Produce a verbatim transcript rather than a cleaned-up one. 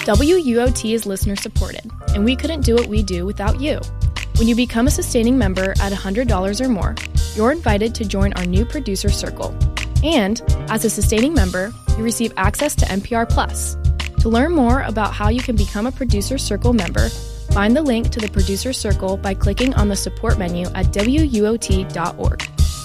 W U O T is listener supported, and we couldn't do what we do without you. When you become a sustaining member at one hundred dollars or more, you're invited to join our new producer circle. And as a sustaining member, you receive access to N P R Plus. To learn more about how you can become a Producer Circle member, find the link to the Producer Circle by clicking on the support menu at W U O T dot org.